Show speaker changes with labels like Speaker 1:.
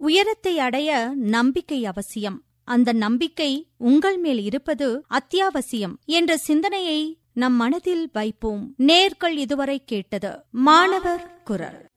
Speaker 1: உயரத்தை அடைய நம்பிக்கை அவசியம். அந்த நம்பிக்கை உங்கள் மேல் இருப்பது அத்தியாவசியம் என்ற சிந்தனையை நம் மனதில் வைப்போம். நேர்கள் இதுவரை கேட்டது மாணவர் குரல்.